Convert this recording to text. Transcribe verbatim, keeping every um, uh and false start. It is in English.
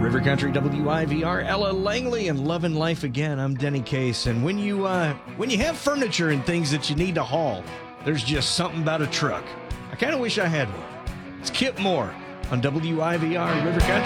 River Country W I V R, Ella Langley, and Lovin' Life Again. I'm Denny Case, and when you uh, when you have furniture and things that you need to haul, there's just something about a truck. I kind of wish I had one. It's Kip Moore on W I V R River Country.